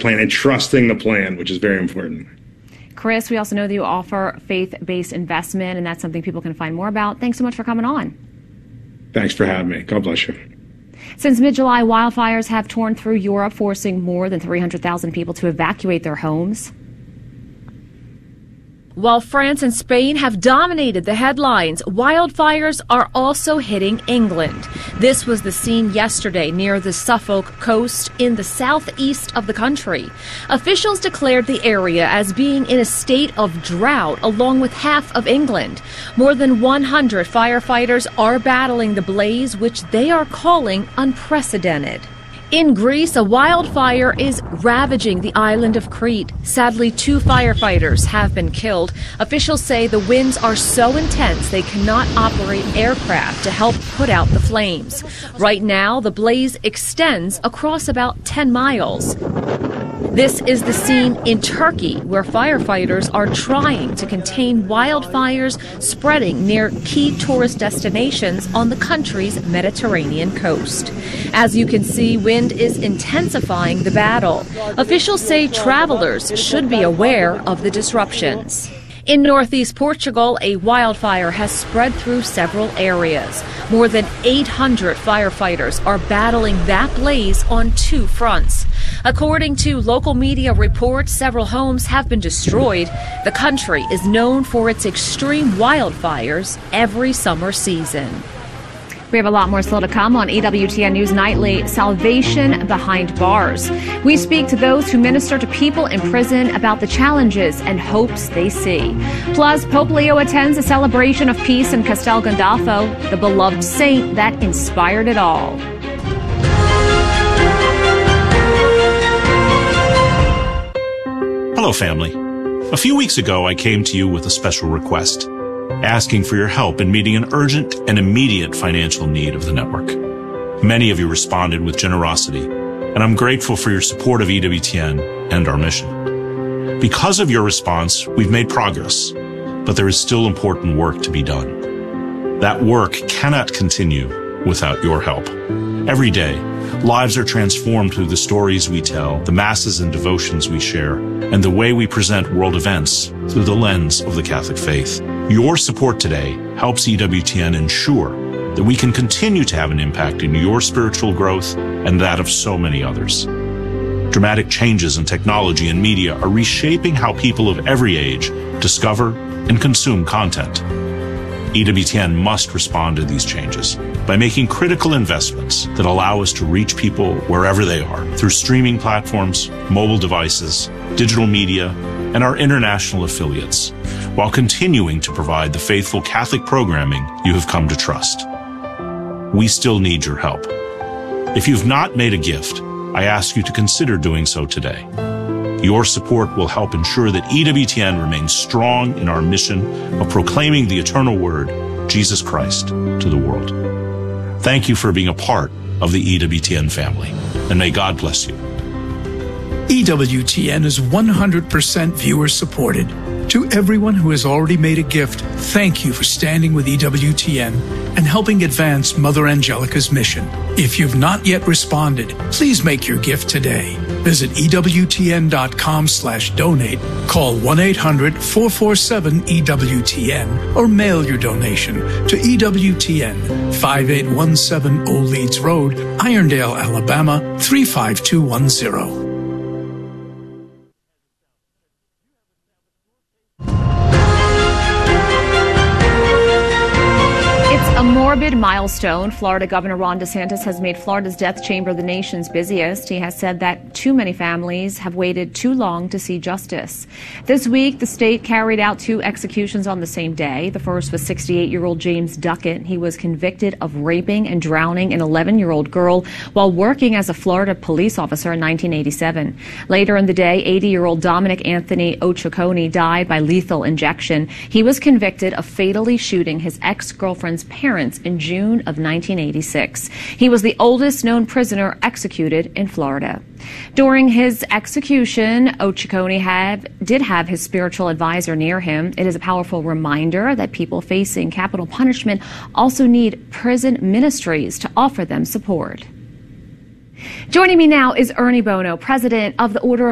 plan and trusting the plan, which is very important. Chris, we also know that you offer faith-based investment, and that's something people can find more about. Thanks so much for coming on. Thanks for having me. God bless you. Since mid-July, wildfires have torn through Europe, forcing more than 300,000 people to evacuate their homes. While France and Spain have dominated the headlines, wildfires are also hitting England. This was the scene yesterday near the Suffolk coast in the southeast of the country. Officials declared the area as being in a state of drought, along with half of England. More than 100 firefighters are battling the blaze, which they are calling unprecedented. In Greece, a wildfire is ravaging the island of Crete. Sadly, 2 firefighters have been killed. Officials say the winds are so intense they cannot operate aircraft to help put out the flames. Right now, the blaze extends across about 10 miles. This is the scene in Turkey, where firefighters are trying to contain wildfires spreading near key tourist destinations on the country's Mediterranean coast. As you can see, wind is intensifying the battle. Officials say travelers should be aware of the disruptions. In northeast Portugal, a wildfire has spread through several areas. More than 800 firefighters are battling that blaze on 2 fronts. According to local media reports, several homes have been destroyed. The country is known for its extreme wildfires every summer season. We have a lot more still to come on EWTN News Nightly, Salvation Behind Bars. We speak to those who minister to people in prison about the challenges and hopes they see. Plus, Pope Leo attends a celebration of peace in Castel Gandolfo, the beloved saint that inspired it all. Hello, family. A few weeks ago, I came to you with a special request, asking for your help in meeting an urgent and immediate financial need of the network. Many of you responded with generosity, and I'm grateful for your support of EWTN and our mission. Because of your response, we've made progress, but there is still important work to be done. That work cannot continue without your help. Every day, lives are transformed through the stories we tell, the masses and devotions we share, and the way we present world events through the lens of the Catholic faith. Your support today helps EWTN ensure that we can continue to have an impact in your spiritual growth and that of so many others. Dramatic changes in technology and media are reshaping how people of every age discover and consume content. EWTN must respond to these changes by making critical investments that allow us to reach people wherever they are through streaming platforms, mobile devices, digital media, and our international affiliates, while continuing to provide the faithful Catholic programming you have come to trust. We still need your help. If you've not made a gift, I ask you to consider doing so today. Your support will help ensure that EWTN remains strong in our mission of proclaiming the eternal word, Jesus Christ, to the world. Thank you for being a part of the EWTN family, and may God bless you. EWTN is 100% viewer supported. To everyone who has already made a gift, thank you for standing with EWTN and helping advance Mother Angelica's mission. If you've not yet responded, please make your gift today. Visit EWTN.com/donate, call 1-800-447-EWTN, or mail your donation to EWTN, 5817 Old Leeds Road, Irondale, Alabama, 35210. Morbid milestone. Florida Governor Ron DeSantis has made Florida's death chamber the nation's busiest. He has said that too many families have waited too long to see justice. This week, the state carried out 2 executions on the same day. The first was 68-year-old James Duckett. He was convicted of raping and drowning an 11-year-old girl while working as a Florida police officer in 1987. Later in the day, 80-year-old Dominic Anthony Ochoconi died by lethal injection. He was convicted of fatally shooting his ex-girlfriend's parents in June of 1986. He was the oldest known prisoner executed in Florida. During his execution, Ochoconi did have his spiritual advisor near him. It is a powerful reminder that people facing capital punishment also need prison ministries to offer them support. Joining me now is Ernie Bono, president of the Order of